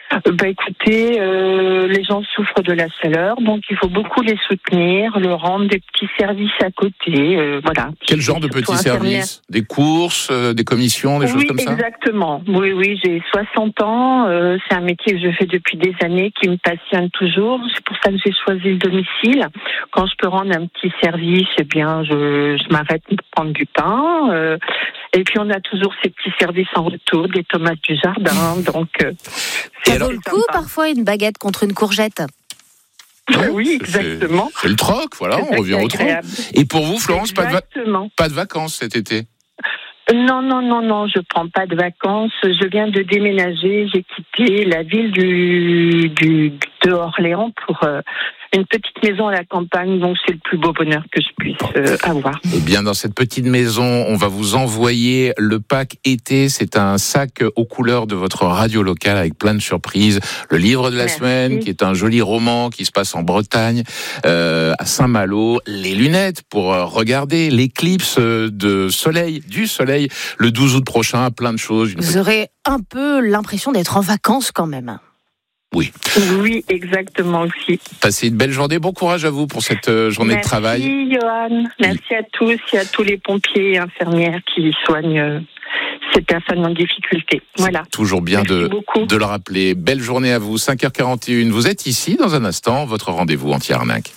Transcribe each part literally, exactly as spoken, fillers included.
Bah écoutez, euh, les gens souffrent de la chaleur, donc il faut beaucoup les soutenir, leur rendre des petits services à côté, euh, voilà. Quel genre de petits services ? Des courses, euh, des commissions, des oui, choses comme ça ? Oui, exactement. Oui, oui, j'ai soixante ans, euh, c'est un métier que je fais depuis des années, qui me passionne toujours. C'est pour ça que j'ai choisi le domicile. Quand je peux rendre un petit service, eh bien, je, je m'arrête pour prendre du pain. Euh, et puis on a toujours ces petits services en retour, des tomates du jardin, donc. Euh, Ça vaut le coup, parfois, une baguette contre une courgette. Oui, exactement. C'est, c'est le troc, voilà, c'est on revient au troc. Et pour vous, Florence, pas de, va- pas de vacances cet été ? Non, non, non, non, je prends pas de vacances. Je viens de déménager. J'ai quitté la ville du, du de Orléans pour euh, une petite maison à la campagne. Donc c'est le plus beau bonheur que je puisse euh, avoir. Et bien dans cette petite maison, on va vous envoyer le pack été. C'est un sac aux couleurs de votre radio locale avec plein de surprises. Le livre de la Merci. semaine, qui est un joli roman qui se passe en Bretagne, euh, à Saint-Malo. Les lunettes pour euh, regarder l'éclipse de soleil, du soleil, le douze août prochain. Plein de choses. Vous aurez un peu l'impression d'être en vacances quand même. Oui. Oui, exactement aussi. Passez une belle journée. Bon courage à vous pour cette journée Merci, de travail. Merci, Johan. Merci à tous et à tous les pompiers et infirmières qui soignent ces personnes en difficulté. C'est voilà. Toujours bien de, de le rappeler. Belle journée à vous. cinq heures quarante et une. Vous êtes ici dans un instant. Votre rendez-vous anti-arnaque.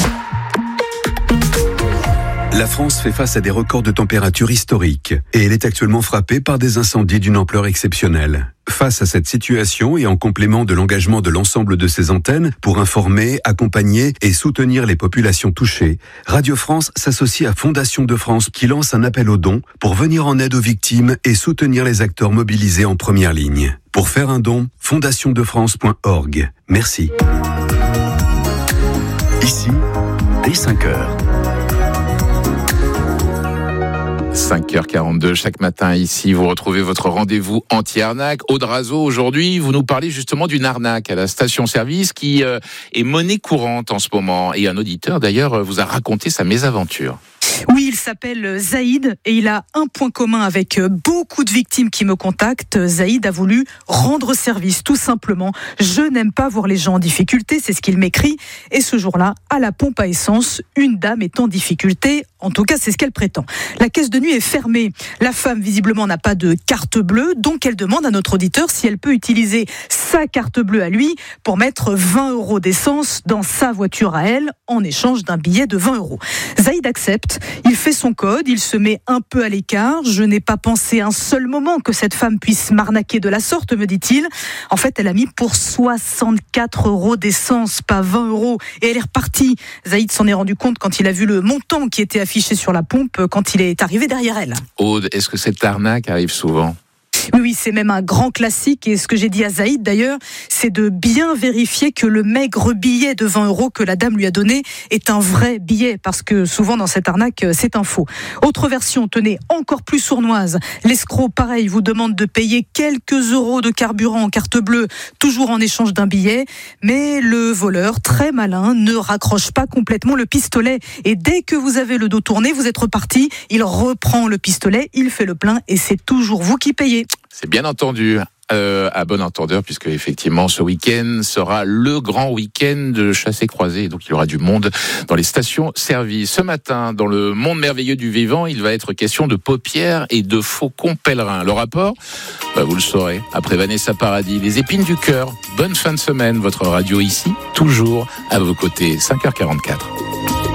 La France fait face à des records de température historiques et elle est actuellement frappée par des incendies d'une ampleur exceptionnelle. Face à cette situation et en complément de l'engagement de l'ensemble de ses antennes pour informer, accompagner et soutenir les populations touchées, Radio France s'associe à Fondation de France qui lance un appel aux dons pour venir en aide aux victimes et soutenir les acteurs mobilisés en première ligne. Pour faire un don, fondation de france point org. Merci. Ici, dès cinq heures. cinq heures quarante-deux, chaque matin ici, vous retrouvez votre rendez-vous anti-arnaque. Aude Razeau, aujourd'hui, vous nous parlez justement d'une arnaque à la station-service qui euh, est monnaie courante en ce moment. Et un auditeur, d'ailleurs, vous a raconté sa mésaventure. Oui, il s'appelle Zaïd et il a un point commun avec beaucoup de victimes qui me contactent. Zaïd a voulu rendre service, tout simplement. Je n'aime pas voir les gens en difficulté, c'est ce qu'il m'écrit. Et ce jour-là, à la pompe à essence, une dame est en difficulté. En tout cas, c'est ce qu'elle prétend. La caisse de nuit est fermée. La femme, visiblement, n'a pas de carte bleue. Donc, elle demande à notre auditeur si elle peut utiliser sa carte bleue à lui pour mettre vingt euros d'essence dans sa voiture à elle en échange d'un billet de vingt euros. Zaïd accepte. Il fait son code, il se met un peu à l'écart. Je n'ai pas pensé un seul moment que cette femme puisse m'arnaquer de la sorte, me dit-il. En fait, elle a mis pour soixante-quatre euros d'essence, pas vingt euros. Et elle est repartie. Zaïd s'en est rendu compte quand il a vu le montant qui était affiché sur la pompe quand il est arrivé derrière elle. Aude, est-ce que cette arnaque arrive souvent ? Oui, oui, c'est même un grand classique. Et ce que j'ai dit à Zaïd, d'ailleurs, c'est de bien vérifier que le maigre billet de vingt euros que la dame lui a donné est un vrai billet. Parce que souvent, dans cette arnaque, c'est un faux. Autre version, tenez, encore plus sournoise. L'escroc, pareil, vous demande de payer quelques euros de carburant en carte bleue, toujours en échange d'un billet. Mais le voleur, très malin, ne raccroche pas complètement le pistolet. Et dès que vous avez le dos tourné, vous êtes reparti. Il reprend le pistolet, il fait le plein et c'est toujours vous qui payez. C'est bien entendu. Euh, à bon entendeur, puisque effectivement ce week-end sera le grand week-end de chassé-croisé, donc il y aura du monde dans les stations-service. Ce matin, dans le monde merveilleux du vivant, il va être question de paupières et de faucons pèlerins. Le rapport, bah vous le saurez, après Vanessa Paradis, les épines du cœur. Bonne fin de semaine, votre radio ici, toujours à vos côtés, cinq heures quarante-quatre.